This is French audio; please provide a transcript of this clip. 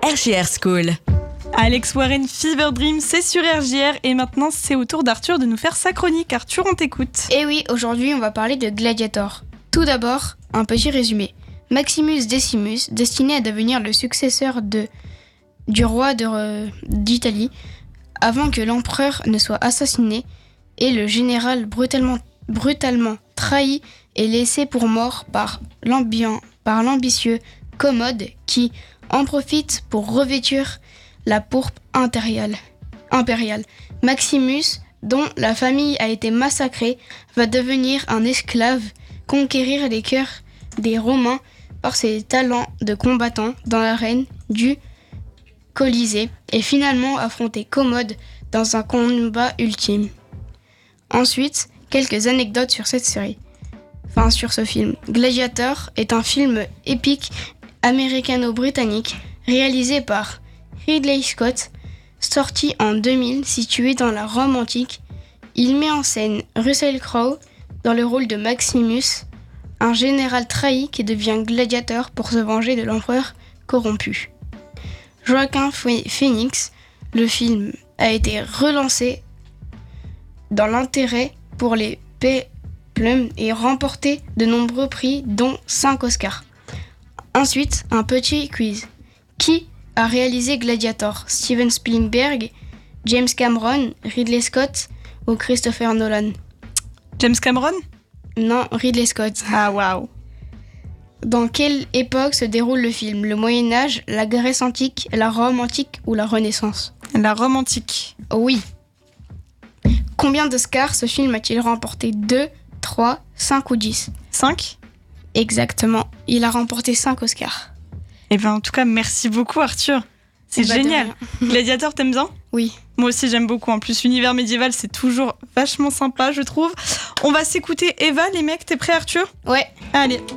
RJR School. Alex Warren Fever Dream, c'est sur RJR et maintenant c'est au tour d'Arthur de nous faire sa chronique. Arthur, on t'écoute. Et oui, aujourd'hui on va parler de Gladiator. Tout d'abord, un petit résumé. Maximus Decimus, destiné à devenir le successeur du roi d'Italie, avant que l'empereur ne soit assassiné, et le général brutalement trahi et laissé pour mort par l'ambitieux Commode qui en profite pour revêtir la pourpre impériale. Maximus, dont la famille a été massacrée, va devenir un esclave, conquérir les cœurs des Romains par ses talents de combattant dans l'arène du Colisée et finalement affronter Commode dans un combat ultime. Ensuite, quelques anecdotes sur cette série. Sur ce film. Gladiator est un film épique américano-britannique réalisé par Ridley Scott, sorti en 2000, situé dans la Rome antique. Il met en scène Russell Crowe dans le rôle de Maximus, un général trahi qui devient gladiateur pour se venger de l'empereur corrompu. Joaquin Phoenix, le film a été relancé dans l'intérêt pour les péplums et remporté de nombreux prix, dont 5 Oscars. Ensuite, un petit quiz. Qui a réalisé Gladiator ? Steven Spielberg, James Cameron, Ridley Scott ou Christopher Nolan ? James Cameron ? Non, Ridley Scott. Ah waouh. Dans quelle époque se déroule le film ? Le Moyen-Âge, la Grèce antique, la Rome antique ou la Renaissance ? La Rome antique. Oui. Combien d'Oscars ce film a-t-il remporté ? 2, 3, 5 ou 10 ? 5 ? Exactement. Il a remporté 5 Oscars. Eh bien, en tout cas, merci beaucoup, Arthur. C'est génial. Gladiator, t'aimes bien ? Oui. Moi aussi, j'aime beaucoup. En plus, l'univers médiéval, c'est toujours vachement sympa, je trouve. On va s'écouter Eva, les mecs. T'es prêt, Arthur ? Ouais. Allez.